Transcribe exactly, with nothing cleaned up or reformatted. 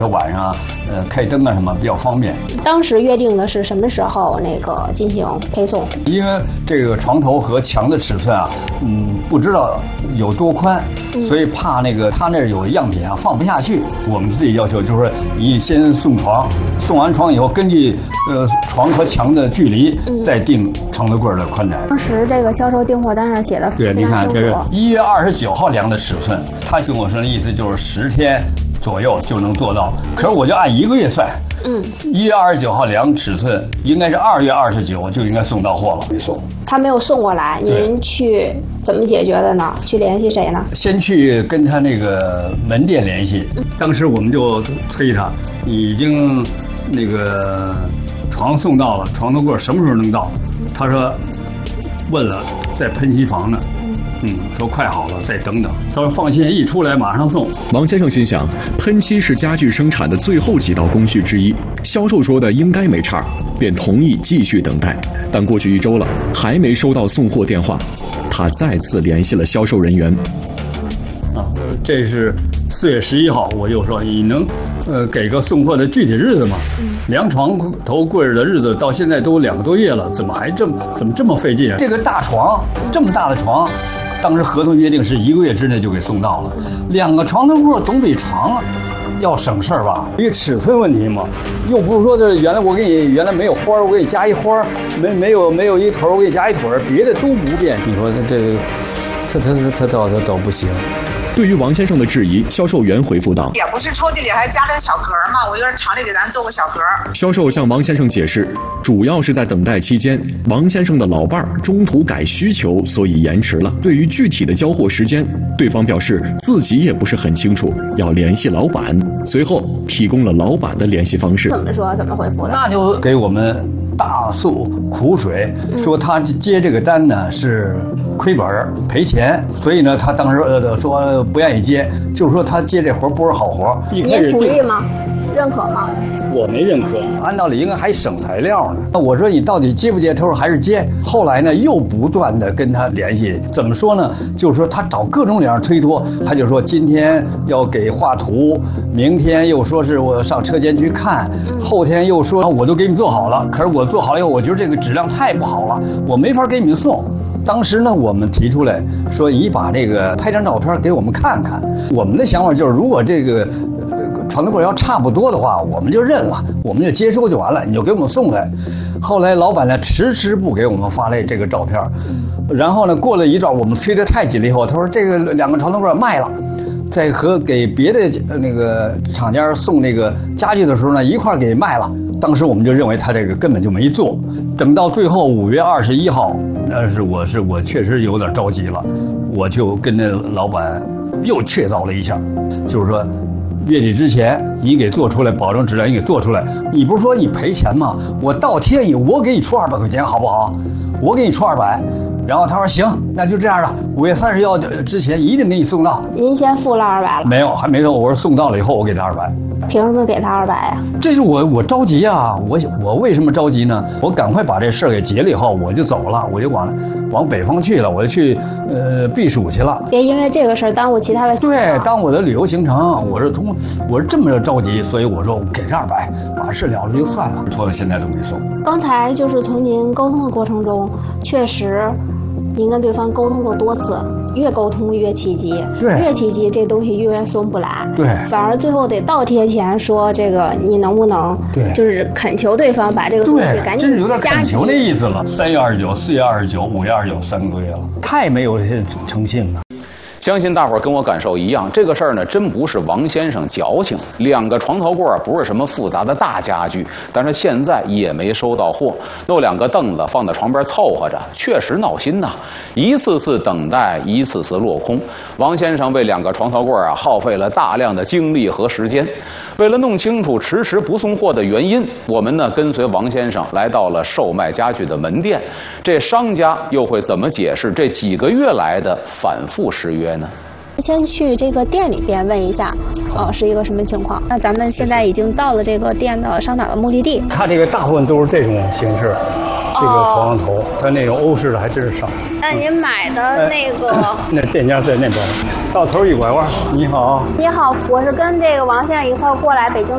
晚上呃开灯啊什么比较方便。 当时约定的是什么时候那个进行配送？ 因为这个床头和墙的尺寸啊，嗯，不知道有多宽，嗯、所以怕那个他那儿有样品啊放不下去。我们自己要求就是说，你先送床，送完床以后，根据呃床和墙的距离，嗯、再定床头柜的宽窄。 当时这个销售订货单上写的对，你看这个一月二十九号量的尺寸，他跟我说的意思就是十天左右就能做到，可是我就按一个月算。嗯，一月二十九号量尺寸，应该是二月二十九就应该送到货了。没送， 他没有送过来，您去怎么解决的呢？去联系谁呢？ 先去跟他那个门店联系。嗯、当时我们就催他，已经那个床送到了，床头柜什么时候能到？他说问了，在喷漆房呢。嗯，说快好了，再等等。他说放心，一出来马上送。 王先生心想，喷漆是家具生产的最后几道工序之一，销售说的应该没差，便同意继续等待。但过去一周了，还没收到送货电话，他再次联系了销售人员。 啊，这是四月十一号，我就说你能，呃，给个送货的具体日子吗？嗯、量床头柜的日子到现在都两个多月了，怎么还这么怎么这么费劲啊？这个大床，这么大的床。当时合同约定是一个月之内就给送到了，两个床头柜总比床要省事儿吧？一个尺寸问题嘛，又不是说这原来我给你原来没有花儿，我给你加一花儿，没没有没有一腿儿，我给你加一腿儿，别的都不变。你说这个，他他他他倒他倒不行。 对于王先生的质疑，销售员回复道：“ 也不是抽屉里还加点小格嘛，我就让厂里给咱做个小格。” 销售向王先生解释，主要是在等待期间，王先生的老伴儿中途改需求，所以延迟了。对于具体的交货时间，对方表示自己也不是很清楚，要联系老板。随后提供了老板的联系方式。 怎么说？怎么回复的？ 那就给我们大诉苦水，说他接这个单呢是亏本赔钱，所以呢他当时呃说不愿意接，就是说他接这活不是好活。 你同意吗？认可吗？ 我没认可，按道理应该还省材料呢。我说你到底接不接？他说还是接。后来呢又不断的跟他联系，怎么说呢？就是说他找各种理由推脱，他就说今天要给画图，明天又说是我上车间去看，后天又说我都给你们做好了，可是我做好以后，我觉得这个质量太不好了，我没法给你们送。当时呢，我们提出来说，你把这个拍张照片给我们看看。我们的想法就是，如果这个床头柜要差不多的话，我们就认了，我们就接收就完了，你就给我们送来。后来老板呢迟迟不给我们发来这个照片，然后呢过了一段，我们催得太紧了以后，他说这个两个床头柜卖了。在和给别的那个厂家送那个家具的时候呢，一块给卖了。当时我们就认为他这个根本就没做。等到最后五月二十一号，那是我是我确实有点着急了，我就跟那老板又确凿了一下，就是说月底之前你给做出来，保证质量你给做出来。你不是说你赔钱吗？我倒贴你，我给你出二百块钱好不好？我给你出二百。然后他说行，那就这样了。五月三十号之前一定给你送到。 您先付了二百了？ 没有，还没送。我说送到了以后我给他二百。 凭什么给他二百呀？ 这是我我着急啊！我我为什么着急呢？我赶快把这事儿给结了以后，我就走了，我就往往北方去了，我就去呃避暑去了。 别因为这个事儿耽误其他的行程。 对，耽误我的旅游行程。我是通，我是这么着急，所以我说我给他二百，把事了了就算了。拖到现在都没送。 刚才就是从您沟通的过程中，确实。您跟对方沟通过多次，越沟通越起急， 对， 越起急这东西越送不来， 对， 反而最后得倒贴钱说这个你能不能， 对， 就是恳求对方把这个东西赶紧真是有点恳求那意思了。三月二十九、四月二十九、五月二十九，三个月了，太没有诚信了。 相信大伙儿跟我感受一样，这个事儿呢，真不是王先生矫情。两个床头柜不是什么复杂的大家具，但是现在也没收到货，弄两个凳子放在床边凑合着，确实闹心呐！一次次等待，一次次落空。王先生为两个床头柜啊，耗费了大量的精力和时间。为了弄清楚迟迟不送货的原因，我们呢跟随王先生来到了售卖家具的门店。这商家又会怎么解释这几个月来的反复失约呢？ 先去这个店里边问一下，呃，是一个什么情况？那咱们现在已经到了这个店的商场的目的地。 它这个大部分都是这种形式，这个床头，哦、它那种欧式的还真是少。 那您买的那个， 哎、那店家在那边，到头一拐弯。你好， 你好，我是跟这个王先生一块儿过来北京